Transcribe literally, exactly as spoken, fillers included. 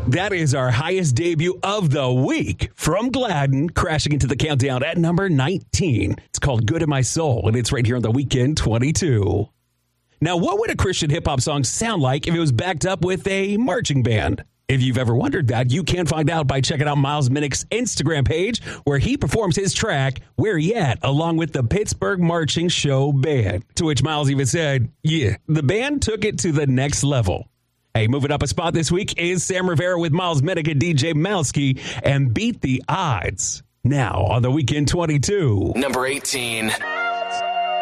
That is our highest debut of the week from Gladden, crashing into the countdown at number nineteen. It's called Good in My Soul, and it's right here on the Weekend twenty-two. Now, what would a Christian hip-hop song sound like if it was backed up with a marching band? If you've ever wondered that, you can find out by checking out Miles Minnick's Instagram page, where he performs his track, Where You At?, along with the Pittsburgh Marching Show Band. To which Miles even said, yeah, the band took it to the next level. Hey, moving up a spot this week is Sam Rivera with Miles Minnick and D J Malski and Beat the Odds. Now on the Weekend twenty-two. Number eighteen.